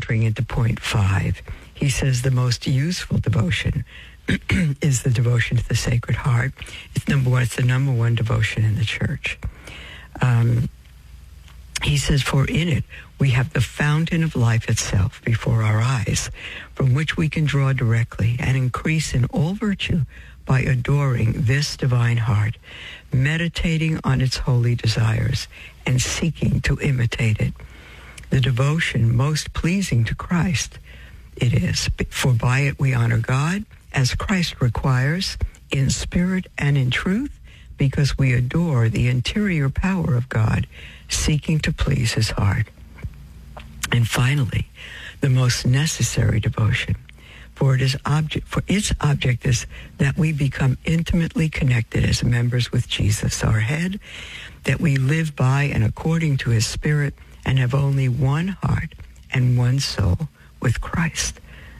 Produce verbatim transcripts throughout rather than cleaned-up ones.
entering into point five. He says the most useful devotion is the devotion to the Sacred Heart. It's number one. It's the number one devotion in the church. Um, he says, for in it we have the fountain of life itself before our eyes, from which we can draw directly and increase in all virtue by adoring this divine heart, meditating on its holy desires, and seeking to imitate it. The devotion most pleasing to Christ it is, for by it we honor God, as Christ requires, in spirit and in truth, because we adore the interior power of God, seeking to please his heart. And finally, the most necessary devotion, for it is object for its object is that we become intimately connected as members with Jesus, our head, that we live by and according to his spirit, and have only one heart and one soul with Christ.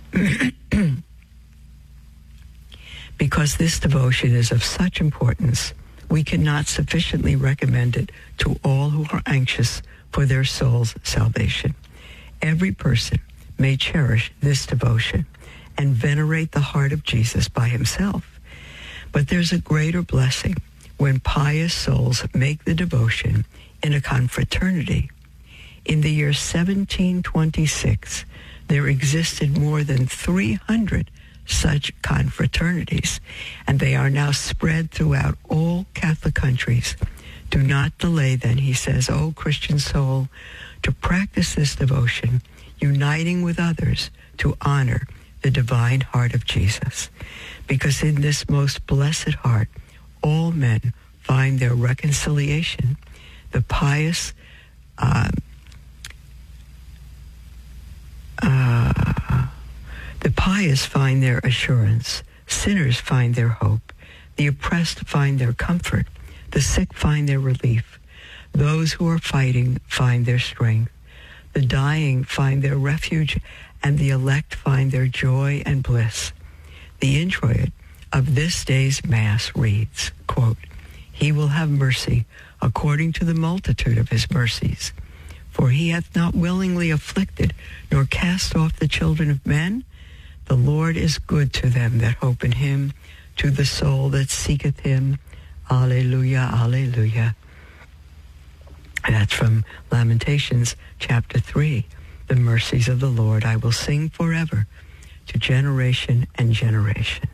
Because this devotion is of such importance, we cannot sufficiently recommend it to all who are anxious for their soul's salvation. Every person may cherish this devotion and venerate the heart of Jesus by himself. But there's a greater blessing when pious souls make the devotion in a confraternity. In the year seventeen twenty-six, there existed more than three hundred such confraternities, and they are now spread throughout all Catholic countries. Do not delay then, he says, O Christian soul, to practice this devotion, uniting with others to honor the divine heart of Jesus. Because in this most blessed heart, all men find their reconciliation. The pious uh, uh, the pious find their assurance. Sinners find their hope. The oppressed find their comfort. The sick find their relief. Those who are fighting find their strength. The dying find their refuge, and the elect find their joy and bliss. The introit of this day's Mass reads, quote, He will have mercy according to the multitude of his mercies. For he hath not willingly afflicted, nor cast off the children of men. The Lord is good to them that hope in him, to the soul that seeketh him. Alleluia, alleluia. And that's from Lamentations chapter three. The mercies of the Lord I will sing forever, to generation and generation.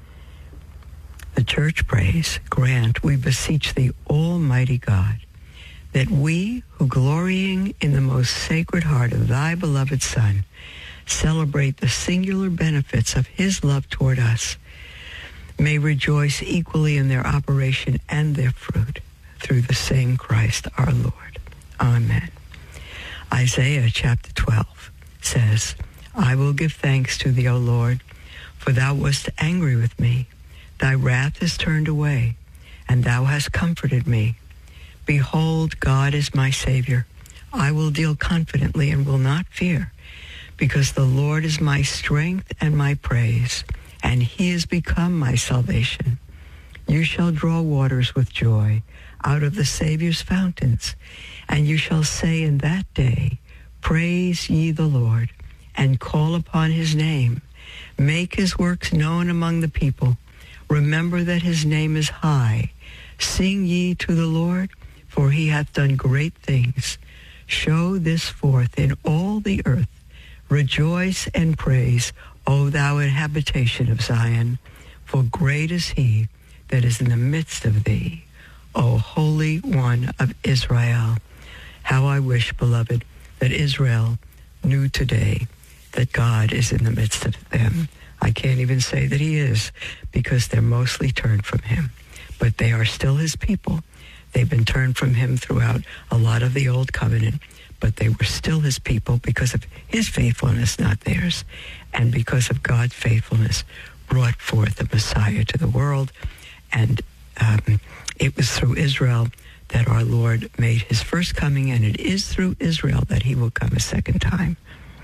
The church prays, grant, we beseech thee, Almighty God, that we who glorying in the most sacred heart of thy beloved Son, celebrate the singular benefits of his love toward us, may rejoice equally in their operation and their fruit, through the same Christ our Lord. Amen. Isaiah chapter twelve says, I will give thanks to thee, O Lord, for thou wast angry with me. Thy wrath is turned away, and thou hast comforted me. Behold, God is my Savior. I will deal confidently and will not fear, because the Lord is my strength and my praise, and he is become my salvation. You shall draw waters with joy out of the Savior's fountains, and you shall say in that day, Praise ye the Lord, and call upon his name. Make his works known among the people. Remember that his name is high. Sing ye to the Lord, for he hath done great things. Show this forth in all the earth. Rejoice and praise, O thou habitation of Zion, for great is he that is in the midst of thee, O Holy One of Israel. How I wish, beloved, that Israel knew today that God is in the midst of them. I can't even say that he is, because they're mostly turned from him. But they are still his people. They've been turned from him throughout a lot of the Old Covenant, but they were still his people because of his faithfulness, not theirs, and because of God's faithfulness brought forth the Messiah to the world. And um, it was through Israel that our Lord made his first coming, and it is through Israel that he will come a second time.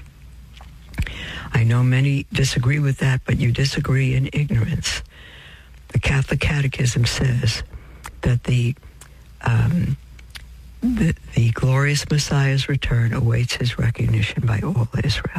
I know many disagree with that, but you disagree in ignorance. The Catholic Catechism says that the um, the, the glorious Messiah's return awaits his recognition by all Israel.